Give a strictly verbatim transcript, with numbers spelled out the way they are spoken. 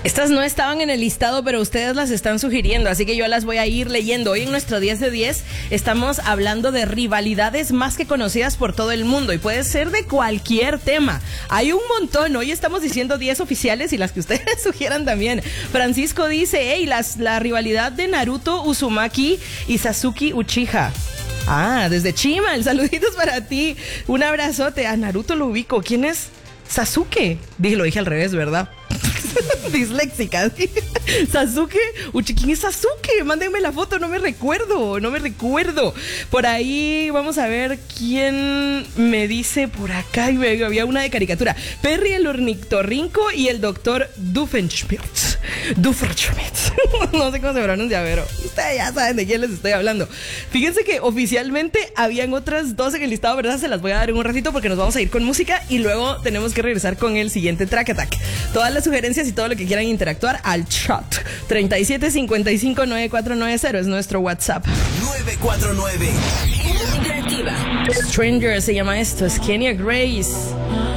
Estas no estaban en el listado, pero ustedes las están sugiriendo, así que yo las voy a ir leyendo. Hoy en nuestro diez de diez estamos hablando de rivalidades más que conocidas por todo el mundo y puede ser de cualquier tema. Hay un montón, hoy estamos diciendo diez oficiales y las que ustedes sugieran también. Francisco dice, hey, las, la rivalidad de Naruto Uzumaki y Sasuke Uchiha. Ah, desde Chimal, saluditos para ti. Un abrazote. A Naruto lo ubico. ¿Quién es Sasuke? Dije, lo dije al revés, ¿verdad? Disléxica. Sasuke, Uchi, ¿quién es Sasuke? Mándenme la foto, no me recuerdo, no me recuerdo. Por ahí vamos a ver quién me dice por acá. Había una de caricatura. Perry el ornitorrinco y el doctor Doofenshmirtz. Doofenshmirtz. No sé cómo se pronuncia, pero ustedes ya saben de quién les estoy hablando. Fíjense que oficialmente habían otras dos en el listado, ¿verdad? Se las voy a dar en un ratito porque nos vamos a ir con música y luego tenemos que regresar con el siguiente Track Attack. Todas las sugerencias y todo lo que quieran interactuar al chat. treinta y siete cincuenta y cinco noventa y cuatro noventa es nuestro WhatsApp. nueve cuatro nueve. Stranger se llama esto, es Kenya Grace.